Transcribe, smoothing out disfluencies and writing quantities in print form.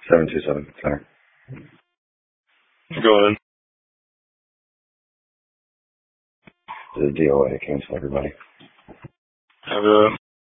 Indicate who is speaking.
Speaker 1: 727, sorry.
Speaker 2: Go ahead.
Speaker 1: The DOA, cancel everybody.
Speaker 2: Have a